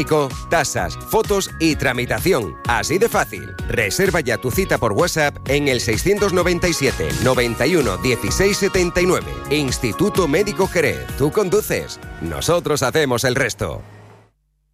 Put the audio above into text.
tasas, fotos y tramitación. Así de fácil. Reserva ya tu cita por WhatsApp en el 697 91 16 79. Instituto Médico Jerez. Tú conduces. Nosotros hacemos el resto.